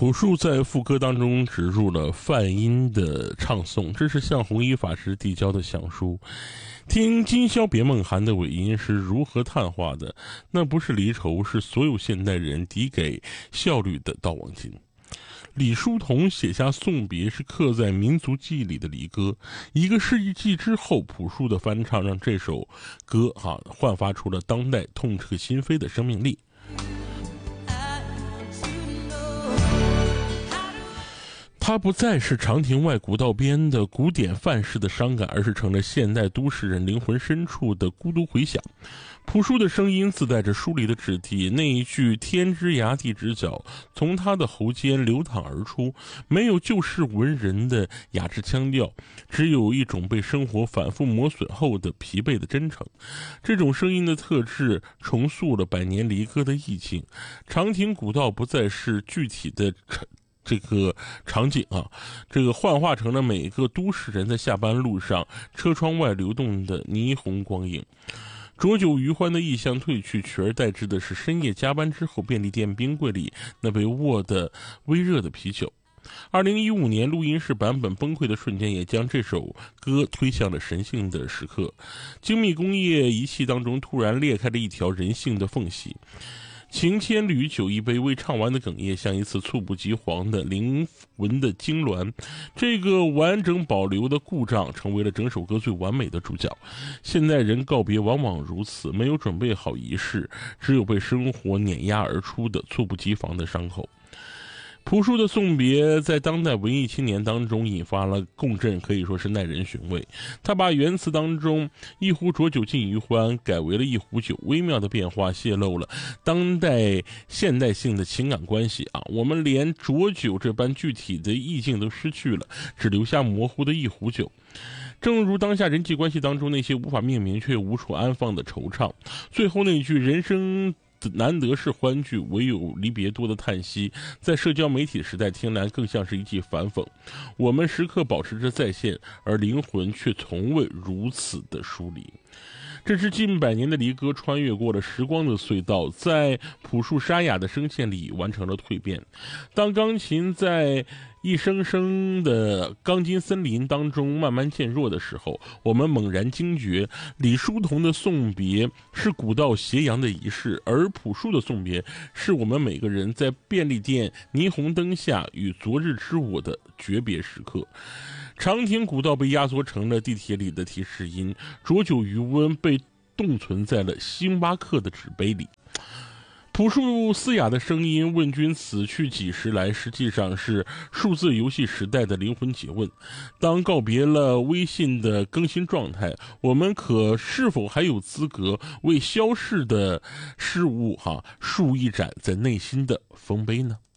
朴树在副歌当中植入了泛音的唱诵，这是向弘一法师递交的详书。听今宵别梦寒的尾音是如何探化的，那不是离愁，是所有现代人抵给效率的悼亡金。李叔同写下送别是刻在民族记忆里的离歌，一个世纪之后，朴树的翻唱让这首歌焕发出了当代痛彻心扉的生命力。它不再是长亭外古道边的古典范式的伤感，而是成了现代都市人灵魂深处的孤独回响。朴树的声音自带着疏离的质地，那一句天之涯地之角从他的喉间流淌而出，没有旧式文人的雅致腔调，只有一种被生活反复磨损后的疲惫的真诚。这种声音的特质重塑了百年离歌的意境，长亭古道不再是具体的这个场景这个幻化成了每一个都市人在下班路上车窗外流动的霓虹光影。浊酒余欢的意象褪去，取而代之的是深夜加班之后便利店冰柜里那杯握的微热的啤酒。2015年录音室版本崩溃的瞬间，也将这首歌推向了神性的时刻。精密工业仪器当中突然裂开了一条人性的缝隙。情千缕酒一杯未唱完的哽咽，像一次猝不及防的灵魂的痉挛。这个完整保留的故障成为了整首歌最完美的主角。现代人告别往往如此，没有准备好仪式，只有被生活碾压而出的猝不及防的伤口。朴树的送别在当代文艺青年当中引发了共振，可以说是耐人寻味。他把原词当中一壶浊酒尽余欢改为了一壶酒，微妙的变化泄露了当代现代性的情感关系我们连浊酒这般具体的意境都失去了，只留下模糊的一壶酒。正如当下人际关系当中那些无法命名却无处安放的惆怅，最后那句人生难得是欢聚，唯有离别多的叹息，在社交媒体时代听来更像是一记反讽。我们时刻保持着在线，而灵魂却从未如此的疏离。这支近100年的离歌穿越过了时光的隧道，在朴树沙哑的声线里完成了蜕变。当钢琴在一声声的钢筋森林当中慢慢渐弱的时候，我们猛然惊觉，李叔同的送别是古道斜阳的仪式，而朴树的送别是我们每个人在便利店霓虹灯下与昨日之我的诀别时刻。长亭古道被压缩成了地铁里的提示音，浊酒余温被冻存在了星巴克的纸杯里。朴树嘶哑的声音问君此去几时来，实际上是数字游戏时代的灵魂诘问。当告别了微信的更新状态，我们是否还有资格为消逝的事物竖一盏在内心的丰碑呢？